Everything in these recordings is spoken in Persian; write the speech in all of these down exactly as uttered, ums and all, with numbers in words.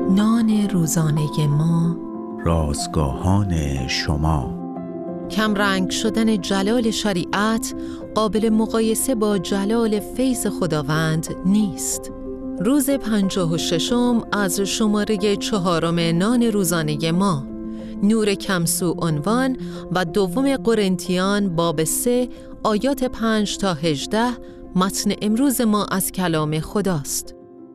نان روزانه ما، رازگاهان شما. کم رنگ شدن جلال شریعت قابل مقایسه با جلال فیض خداوند نیست. روز پنجاه و ششم از شماره چهارم نان روزانه ما، نور کمسو عنوان و دوم قرنتیان باب سه آیات پنج تا هجده. متن امروز ما از کلام خداست.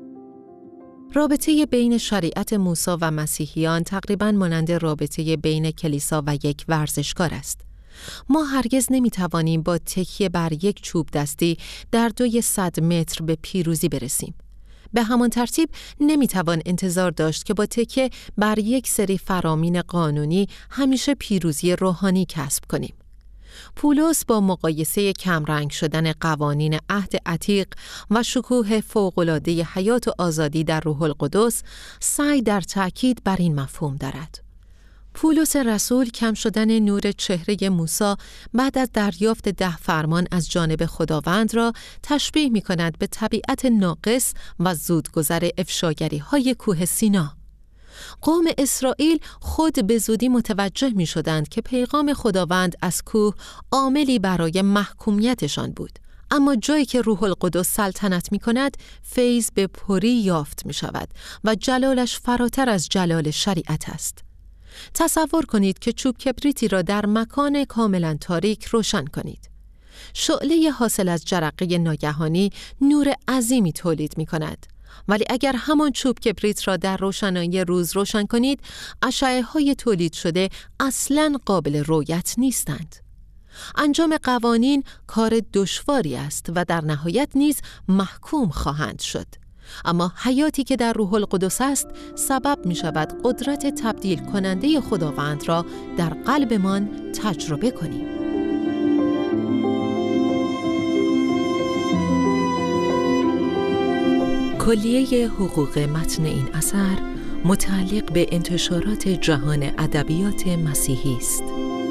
رابطه بین شریعت موسی و مسیحیان تقریباً مانند رابطه بین کلیسا و یک ورزشکار است. ما هرگز نمی‌توانیم با تکیه بر یک چوب دستی در دوی صد متر به پیروزی برسیم. به همان ترتیب نمی‌توان انتظار داشت که با تکیه بر یک سری فرامین قانونی همیشه پیروزی روحانی کسب کنیم. پولس با مقایسه کمرنگ شدن قوانین عهد عتیق و شکوه فوق‌العاده حیات و آزادی در روح القدس سعی در تأکید بر این مفهوم دارد. پولس رسول کم شدن نور چهره موسی بعد از دریافت ده فرمان از جانب خداوند را تشبیه می کند به طبیعت ناقص و زودگذر افشاگری های کوه سینا. قوم اسرائیل خود به زودی متوجه می شدند که پیغام خداوند از کوه عاملی برای محکومیتشان بود. اما جایی که روح القدس سلطنت می کند، فیض به پری یافت می شود و جلالش فراتر از جلال شریعت است. تصور کنید که چوب کبریتی را در مکان کاملا تاریک روشن کنید. شعله حاصل از جرقه ناگهانی نور عظیمی تولید می کند. ولی اگر همان چوب کبریت را در روشنایی روز روشن کنید، اشعه‌های تولید شده اصلاً قابل رؤیت نیستند. انجام قوانین کار دشواری است و در نهایت نیز محکوم خواهند شد. اما حیاتی که در روح القدس است سبب می شود قدرت تبدیل کننده خداوند را در قلبمان تجربه کنیم. کلیه حقوق متن این اثر متعلق به انتشارات جهان ادبیات مسیحی است.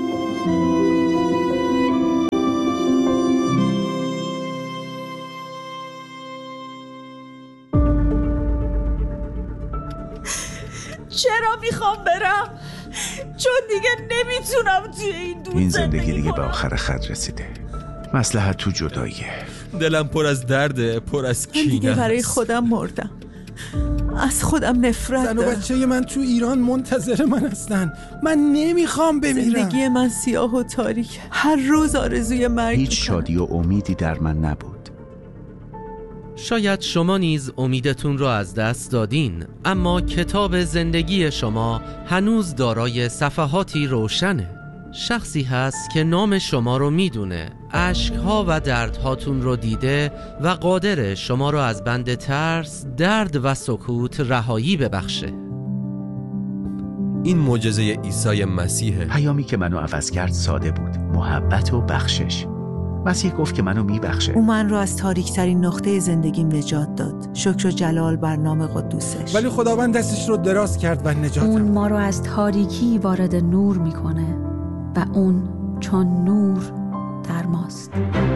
چرا میخوام برم؟ چون دیگه نمیتونم توی این دور این زندگی دیگه به آخر خط رسیده. مصلحت تو جداییه. دلم پر از درده، پر از کینه. من دیگه برای خودم مردم. از خودم نفرت دارم. زن و بچه من تو ایران منتظر من هستن. من نمیخوام بمیرم. زندگی من سیاه و تاریک. هر روز آرزوی مرگ. هیچ شادی و امیدی در من نبود. شاید شما نیز امیدتون رو از دست دادین، اما کتاب زندگی شما هنوز دارای صفحاتی روشنه. شخصی هست که نام شما رو میدونه، اشک‌ها و دردهاتون رو دیده و قادر شما رو از بند ترس، درد و سکوت رهایی ببخشه. این معجزه عیسی مسیحه. پیامی که منو عوض کرد ساده بود: محبت و بخشش. مسیح گفت که منو میبخشه. او من رو از تاریک‌ترین نقطه زندگیم نجات داد. شکر و جلال بر نام قدوسش. ولی خداوند دستش رو دراز کرد و نجاتم. اون ما رو از تاریکی وارد نور میکنه و اون چون نور در ماست.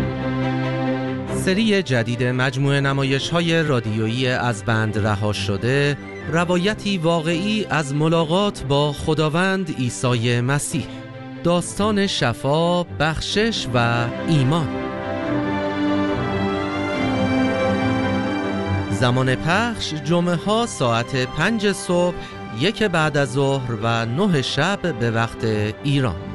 سری جدید مجموعه نمایش‌های رادیویی از بند رها شده، روایتی واقعی از ملاقات با خداوند عیسی مسیح. داستان شفا، بخشش و ایمان. زمان پخش جمعه ها ساعت پنج صبح، یک بعد از ظهر و نه شب به وقت ایران.